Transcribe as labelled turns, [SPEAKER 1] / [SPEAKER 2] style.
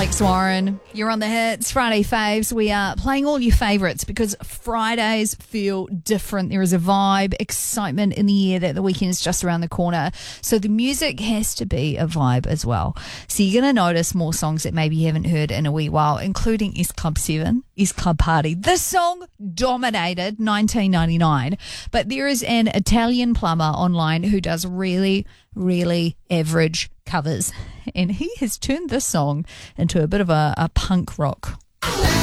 [SPEAKER 1] Alex Warren, you're on the hits, Friday faves. We are playing all your favourites because Fridays feel different. There is a vibe, excitement in the air that the weekend is just around the corner. So the music has to be a vibe as well. So you're going to notice more songs that maybe you haven't heard in a wee while, including S Club 7, S Club Party. This song dominated 1999, but there is an Italian plumber online who does really average covers, and he has turned this song into a bit of a punk rock